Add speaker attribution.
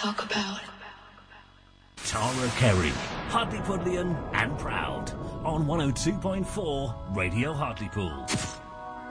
Speaker 1: talk about.
Speaker 2: Tara Kerry, Hartlepoolian and proud on 102.4 Radio Hartlepool.